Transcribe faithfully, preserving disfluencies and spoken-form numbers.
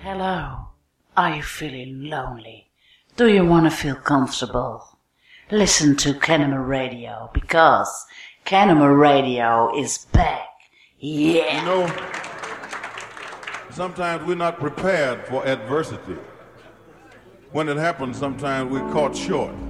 Hello. Are you feeling lonely? Do you want to feel comfortable? Listen to Kenema Radio because Kenema Radio is back. Yeah. You know, sometimes we're not prepared for adversity. When it happens, sometimes we're caught short.